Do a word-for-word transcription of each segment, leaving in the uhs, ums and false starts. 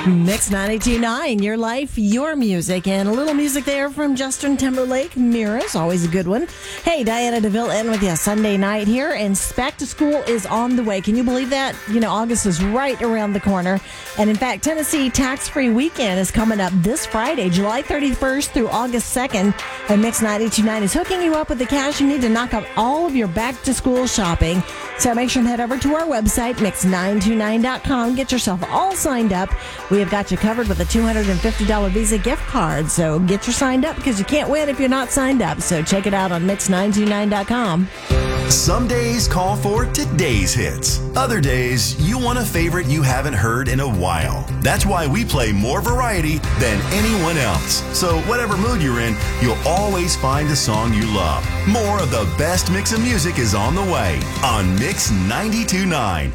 Mix ninety-two point nine, your life, your music, and a little music there from Justin Timberlake. Mirrors, always a good one. Hey, Diana DeVille in with you Sunday night here, and Back to School is on the way. Can you believe that? You know, August is right around the corner. And in fact, Tennessee Tax-Free Weekend is coming up this Friday, July thirty-first through August second. And Mix ninety-two point nine is hooking you up with the cash you need to knock out all of your back-to-school shopping. So make sure and head over to our website, mix nine two nine dot com. Get yourself all signed up. We have got you covered with a two hundred fifty dollars Visa gift card. So get your signed up because you can't win if you're not signed up. So check it out on mix nine two nine dot com. Some days call for today's hits. Other days, you want a favorite you haven't heard in a while. That's why we play more variety than anyone else. So whatever mood you're in, you'll always find a song you love. More of the best mix of music is on the way on Mix ninety-two point nine.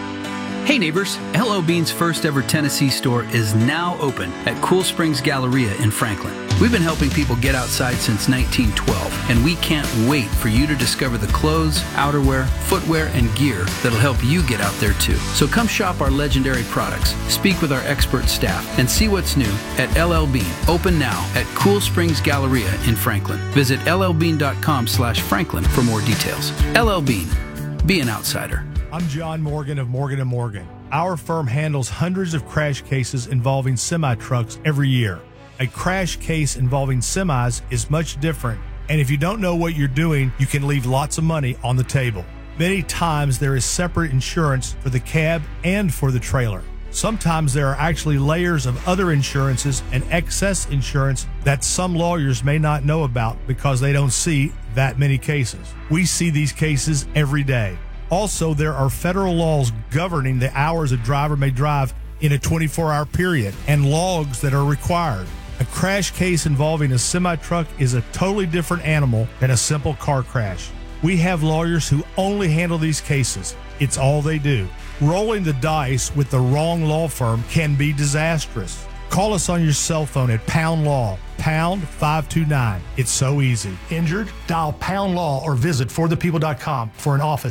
Hey neighbors, L L Bean's first ever Tennessee store is now open at Cool Springs Galleria in Franklin. We've been helping people get outside since nineteen twelve, and we can't wait for you to discover the clothes, outerwear, footwear, and gear that'll help you get out there too. So come shop our legendary products, speak with our expert staff, and see what's new at L L Bean, open now at Cool Springs Galleria in Franklin. Visit L L bean dot com slash Franklin for more details. L L Bean, be an outsider. I'm John Morgan of Morgan and Morgan. Our firm handles hundreds of crash cases involving semi-trucks every year. A crash case involving semis is much different, and if you don't know what you're doing, you can leave lots of money on the table. Many times there is separate insurance for the cab and for the trailer. Sometimes there are actually layers of other insurances and excess insurance that some lawyers may not know about because they don't see that many cases. We see these cases every day. Also, there are federal laws governing the hours a driver may drive in a twenty-four hour period and logs that are required. A crash case involving a semi-truck is a totally different animal than a simple car crash. We have lawyers who only handle these cases. It's all they do. Rolling the dice with the wrong law firm can be disastrous. Call us on your cell phone at Pound Law, pound five two nine. It's so easy. Injured? Dial Pound Law or visit for the people dot com for an office